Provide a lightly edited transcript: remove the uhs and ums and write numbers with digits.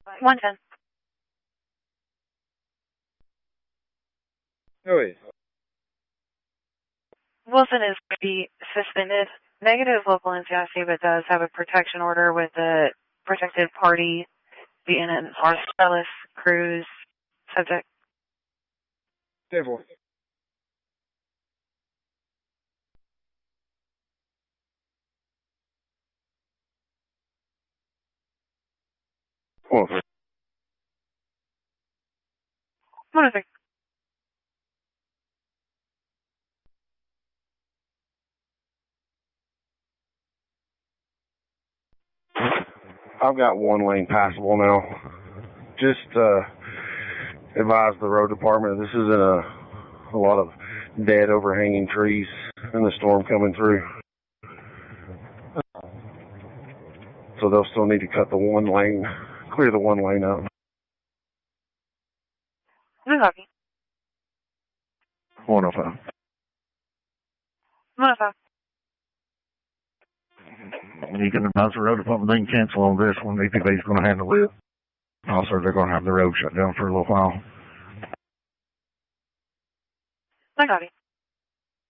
110. Oh, yeah. Wilson is going to be suspended. Negative local NCIC, but does have a protection order with the protected party being an Marcellus Cruz subject. 10-4. Oh, 106. I've got one lane passable now. Just advise the road department this isn't a lot of dead overhanging trees and the storm coming through. So they'll still need to cut the one lane, clear the one lane out. Good copy. 105. 105. You can advise the road department they can cancel on this one. EPB's going to handle it. Also, they're going to have the road shut down for a little while. Good copy.